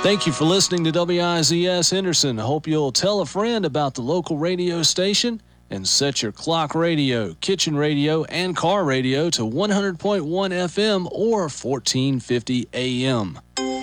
Thank you for listening to WIZS Henderson. I hope you'll tell a friend about the local radio station and set your clock radio, kitchen radio, and car radio to 100.1 FM or 1450 AM.